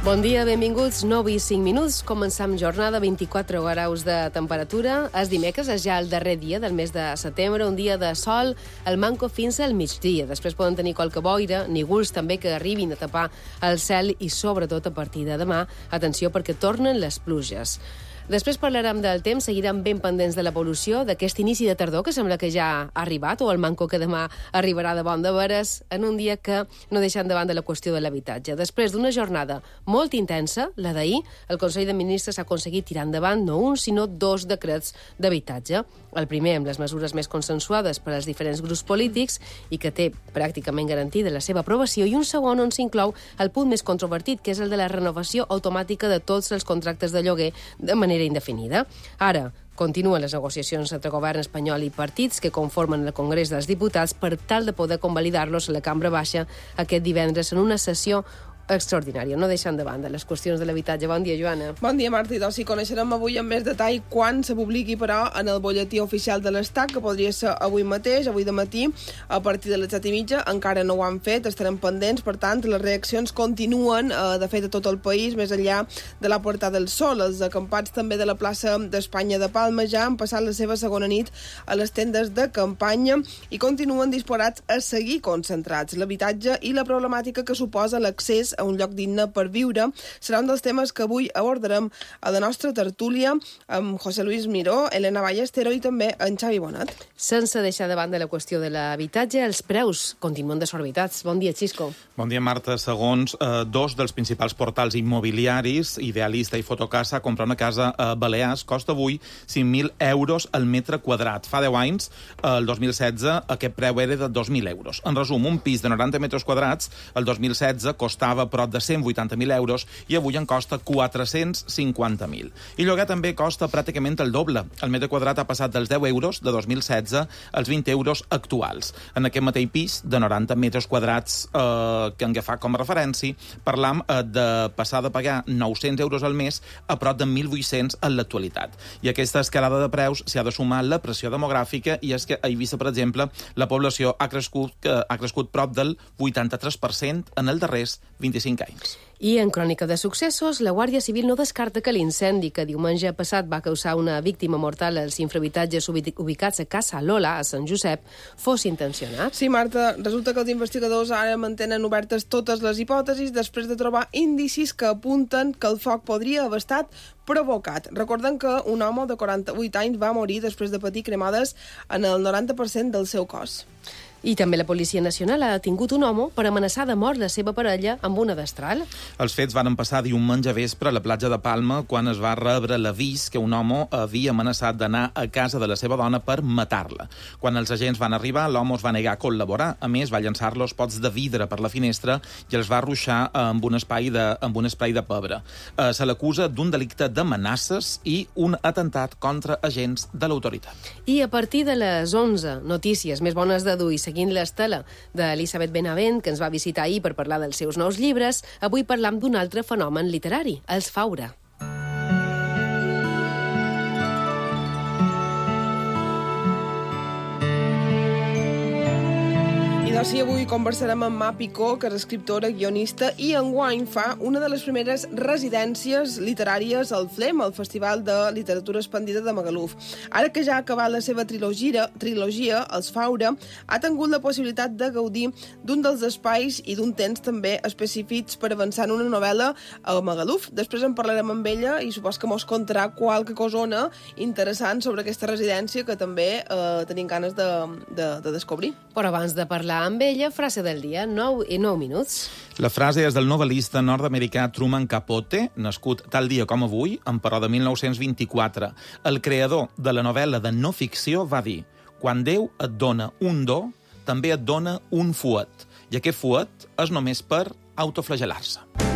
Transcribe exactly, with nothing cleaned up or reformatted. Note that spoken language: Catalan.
Bon dia, benvinguts. nou i cinc minuts. Començam jornada, vint-i-quatre graus de temperatura. És dimecres, és ja el darrer dia del mes de setembre, un dia de sol, el manco fins al migdia. Després poden tenir qualque boira, nígols també que arribin a tapar el cel i, sobretot, a partir de demà, atenció perquè tornen les pluges. Després parlarem del temps, seguirem ben pendents de l'evolució d'aquest inici de tardor que sembla que ja ha arribat, o el manco que demà arribarà de bon de veres, en un dia que no deixen davant de la qüestió de l'habitatge. Després d'una jornada molt intensa, la d'ahir, el Consell de Ministres ha aconseguit tirar endavant no un, sinó dos decrets d'habitatge. El primer amb les mesures més consensuades per als diferents grups polítics i que té pràcticament garantida la seva aprovació, i un segon on s'inclou el punt més controvertit, que és el de la renovació automàtica de tots els contractes de lloguer de manera indefinida. Ara, continuen les negociacions entre govern espanyol i partits que conformen el Congrés dels Diputats per tal de poder convalidar-los a la Cambra Baixa aquest divendres en una sessió extraordinària. No deixant de banda les qüestions de l'habitatge. Bon dia, Joana. Bon dia, Marta. I doncs si coneixerem avui en més detall quan se publiqui, però, en el butlletí oficial de l'Estat, que podria ser avui mateix, avui de matí, a partir de les set i mitja. Encara no ho han fet, estarem pendents. Per tant, les reaccions continuen, eh, de fet, a tot el país, més enllà de la Puerta del Sol. Els acampats també de la plaça d'Espanya de Palma ja han passat la seva segona nit a les tendes de campanya i continuen disposats a seguir concentrats. L'habitatge i la problemàtica que suposa l'accés a un lloc digne per viure serà un dels temes que avui abordarem a la nostra tertúlia amb José Luis Miró, Elena Ballestero i també en Xavi Bonat. Sense deixar de banda la qüestió de l'habitatge, els preus continuen desorbitats. Bon dia, Xisco. Bon dia, Marta. Segons eh, dos dels principals portals immobiliaris, Idealista i Fotocasa, comprar una casa a Balears costa avui cinc mil euros al metre quadrat. Fa deu anys, el dos mil setze, aquest preu era de dos mil euros. En resum, un pis de noranta metres quadrats el dos mil setze costava prop de cent vuitanta mil euros i avui en costa quatre-cents cinquanta mil. I lloguer també costa pràcticament el doble. El metre quadrat ha passat dels deu euros de dos mil setze als vint euros actuals. En aquest mateix pis de noranta metres quadrats eh, que hem agafat com a referència, parlam eh, de passar de pagar nou-cents euros al mes a prop de mil vuit-cents en l'actualitat. I aquesta escalada de preus s'hi ha de sumar la pressió demogràfica, i és que a Eivissa, per exemple, la població ha crescut, eh, ha crescut prop del vuitanta-tres per cent en els darrers vint-i-cinc anys. I en crònica de successos, la Guàrdia Civil no descarta que l'incendi que diumenge passat va causar una víctima mortal als infrahabitatges ubicats a Casa Lola, a Sant Josep, fos intencionat. Sí, Marta, resulta que els investigadors ara mantenen obertes totes les hipòtesis després de trobar indicis que apunten que el foc podria haver estat provocat. Recordem que un home de quaranta-vuit anys va morir després de patir cremades en el noranta per cent del seu cos. I també la Policia Nacional ha detingut un home per amenaçar de mort la seva parella amb una destral. Els fets van passar diumenge a vespre a la platja de Palma, quan es va rebre l'avís que un home havia amenaçat d'anar a casa de la seva dona per matar-la. Quan els agents van arribar, l'home es va negar a col·laborar. A més, va llançar-los pots de vidre per la finestra i els va ruixar amb un espai de, amb un esprai de pebre. Eh, se l'acusa d'un delicte d'amenaces i un atemptat contra agents de l'autoritat. I a partir de les onze, notícies més bones de dur i seguint l'estela d'Elisabet Benavent, que ens va visitar ahir per parlar dels seus nous llibres, avui parlam d'un altre fenomen literari, els Faura. I doncs sí, avui conversarem amb Ma Picó, que és escriptora, guionista, i enguany fa una de les primeres residències literàries al FLEM, el Festival de Literatura Expandida de Magaluf. Ara que ja ha acabat la seva trilogia, trilogia Els Faura, ha tingut la possibilitat de gaudir d'un dels espais i d'un temps també específics per avançar en una novel·la a Magaluf. Després en parlarem amb ella i supos que mos contarà qualque cosona interessant sobre aquesta residència que també eh, tenim ganes de, de, de descobrir. Però abans de parlar amb ella, frase del dia, nou i nou minuts. La frase és del novel·lista nord-americà Truman Capote, nascut tal dia com avui, en però de mil nou-cents vint-i-quatre. El creador de la novel·la de no ficció va dir: quan Déu et dona un do, també et dona un fuet, i aquest fuet és només per autoflagelar-se.